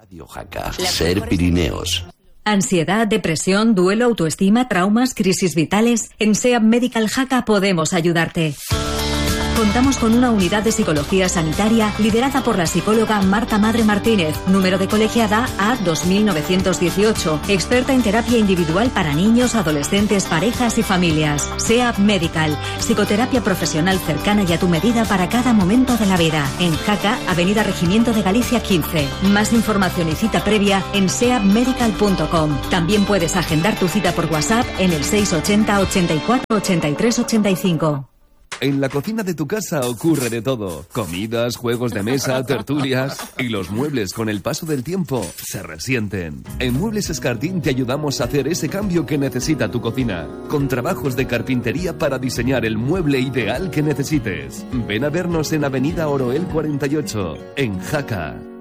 Radio Jaca, Ser Pirineos. Ansiedad, depresión, duelo, autoestima, traumas, crisis vitales. En SEAP Medical Jaca podemos ayudarte. Contamos con una unidad de psicología sanitaria liderada por la psicóloga Marta Madre Martínez, número de colegiada A2918, experta en terapia individual para niños, adolescentes, parejas y familias. SEAP Medical, psicoterapia profesional cercana y a tu medida para cada momento de la vida. En Jaca, Avenida Regimiento de Galicia 15. Más información y cita previa en seapmedical.com. También puedes agendar tu cita por WhatsApp en el 680 84 83 85. En la cocina de tu casa ocurre de todo. Comidas, juegos de mesa, tertulias. Y los muebles con el paso del tiempo se resienten. En Muebles Escartín te ayudamos a hacer ese cambio que necesita tu cocina. Con trabajos de carpintería para diseñar el mueble ideal que necesites. Ven a vernos en Avenida Oroel 48, en Jaca.